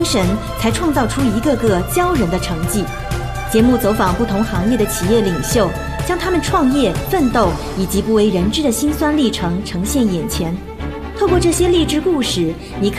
神，才创造出一个个骄人的成绩。节目走访不同行业的企业领袖，将他们创业、奋斗以及不为人知的辛酸历程呈现眼前。透过这些励志故事，你可